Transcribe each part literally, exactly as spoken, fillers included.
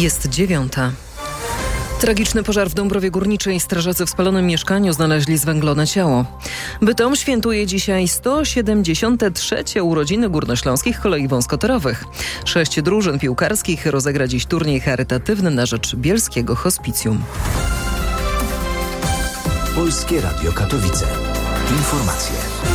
Jest dziewiąta. Tragiczny pożar w Dąbrowie Górniczej. Strażacy w spalonym mieszkaniu znaleźli zwęglone ciało. Bytom świętuje dzisiaj sto siedemdziesiąte trzecie urodziny Górnośląskich Kolei Wąskotorowych. Sześć drużyn piłkarskich rozegra dziś turniej charytatywny na rzecz Bielskiego Hospicjum. Polskie Radio Katowice. Informacje.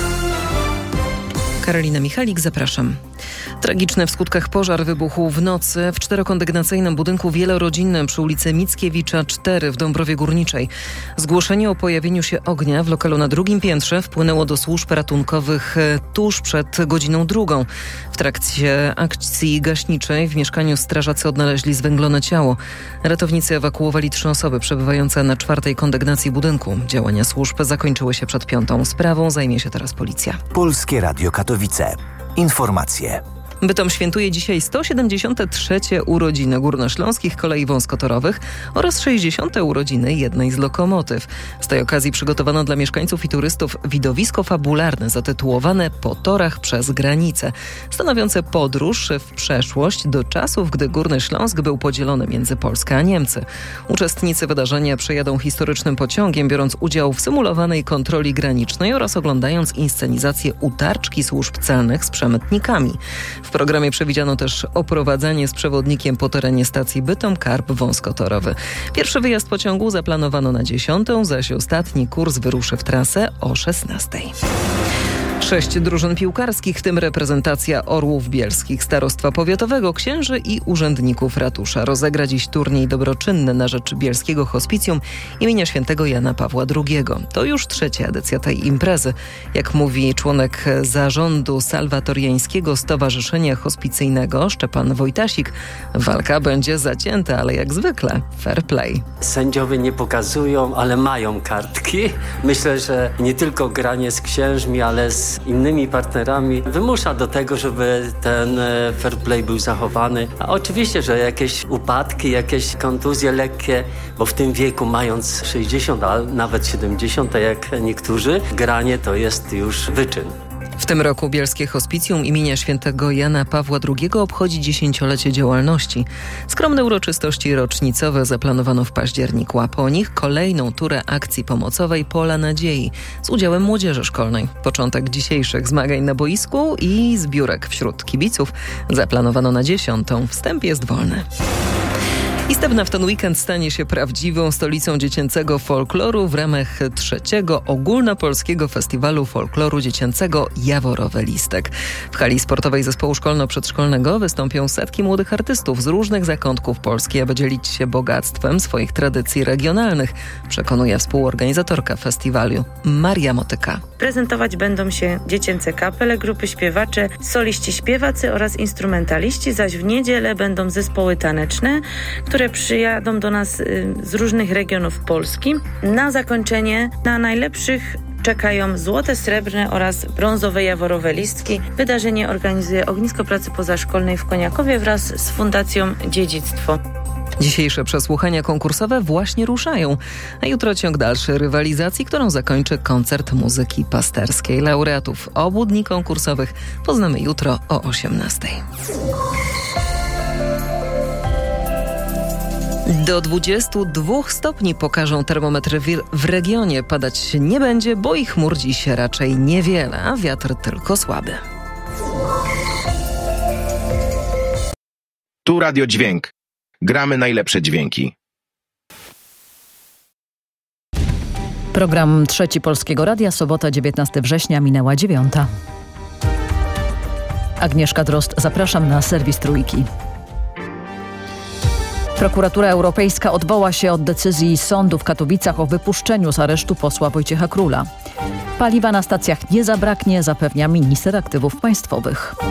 Karolina Michalik, zapraszam. Tragiczny w skutkach pożar wybuchł w nocy w czterokondygnacyjnym budynku wielorodzinnym przy ulicy Mickiewicza cztery w Dąbrowie Górniczej. Zgłoszenie o pojawieniu się ognia w lokalu na drugim piętrze wpłynęło do służb ratunkowych tuż przed godziną drugą. W trakcie akcji gaśniczej w mieszkaniu strażacy odnaleźli zwęglone ciało. Ratownicy ewakuowali trzy osoby przebywające na czwartej kondygnacji budynku. Działania służb zakończyły się przed piątą. Sprawą zajmie się teraz policja. Polskie Radio Katowice. Informacje. Bytom świętuje dzisiaj sto siedemdziesiąte trzecie urodziny Górnośląskich Kolei Wąskotorowych oraz sześćdziesiąte urodziny jednej z lokomotyw. Z tej okazji przygotowano dla mieszkańców i turystów widowisko fabularne zatytułowane Po torach przez granicę, stanowiące podróż w przeszłość do czasów, gdy Górny Śląsk był podzielony między Polskę a Niemcy. Uczestnicy wydarzenia przejadą historycznym pociągiem, biorąc udział w symulowanej kontroli granicznej oraz oglądając inscenizację utarczki służb celnych z przemytnikami. W programie przewidziano też oprowadzanie z przewodnikiem po terenie stacji Bytom-Karp wąskotorowy. Pierwszy wyjazd pociągu zaplanowano na dziesiątą, zaś ostatni kurs wyruszy w trasę o szesnastej. Sześć drużyn piłkarskich, w tym reprezentacja Orłów Bielskich, Starostwa Powiatowego, księży i urzędników ratusza, rozegra dziś turniej dobroczynny na rzecz Bielskiego Hospicjum imienia świętego Jana Pawła drugiego. To już trzecia edycja tej imprezy. Jak mówi członek zarządu Salwatoriańskiego Stowarzyszenia Hospicyjnego Szczepan Wojtasik, walka będzie zacięta, ale jak zwykle fair play. Sędziowie nie pokazują, ale mają kartki. Myślę, że nie tylko granie z księżmi, ale z innymi partnerami wymusza do tego, żeby ten fair play był zachowany. A oczywiście, że jakieś upadki, jakieś kontuzje lekkie, bo w tym wieku mając sześćdziesiąt, a nawet siedemdziesiąt, tak jak niektórzy, granie to jest już wyczyn. W tym roku Bielskie Hospicjum imienia świętego Jana Pawła drugiego obchodzi dziesięciolecie działalności. Skromne uroczystości rocznicowe zaplanowano w październiku, a po nich kolejną turę akcji pomocowej Pola Nadziei z udziałem młodzieży szkolnej. Początek dzisiejszych zmagań na boisku i zbiórek wśród kibiców zaplanowano na dziesiątą. Wstęp jest wolny. I Stebna w ten weekend stanie się prawdziwą stolicą dziecięcego folkloru w ramach trzeciego Ogólnopolskiego Festiwalu Folkloru Dziecięcego Jaworowy Listek. W hali sportowej zespołu szkolno-przedszkolnego wystąpią setki młodych artystów z różnych zakątków Polski, aby dzielić się bogactwem swoich tradycji regionalnych, przekonuje współorganizatorka festiwalu Maria Motyka. Prezentować będą się dziecięce kapele, grupy śpiewacze, soliści śpiewacy oraz instrumentaliści, zaś w niedzielę będą zespoły taneczne, które przyjadą do nas z różnych regionów Polski. Na zakończenie na najlepszych czekają złote, srebrne oraz brązowe jaworowe listki. Wydarzenie organizuje Ognisko Pracy Pozaszkolnej w Koniakowie wraz z Fundacją Dziedzictwo. Dzisiejsze przesłuchania konkursowe właśnie ruszają, a jutro ciąg dalszy rywalizacji, którą zakończy koncert muzyki pasterskiej. Laureatów obu dni konkursowych poznamy jutro o osiemnastej. Do dwudziestu dwóch stopni pokażą termometry w regionie. Padać nie będzie, bo ich chmur dziś raczej niewiele, a wiatr tylko słaby. Tu Radio Dźwięk. Gramy najlepsze dźwięki. Program Trzeci Polskiego Radia, sobota dziewiętnastego września, minęła dziewiąta. Agnieszka Drozd, zapraszam na serwis Trójki. Prokuratura Europejska odwoła się od decyzji sądu w Katowicach o wypuszczeniu z aresztu posła Wojciecha Króla. Paliwa na stacjach nie zabraknie, zapewnia minister aktywów państwowych.